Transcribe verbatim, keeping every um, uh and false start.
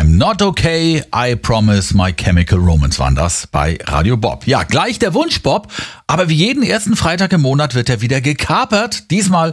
I'm not okay, I promise my chemical romance waren das bei Radio Bob. Ja, gleich der Wunsch Bob, aber wie jeden ersten Freitag im Monat wird er wieder gekapert. Diesmal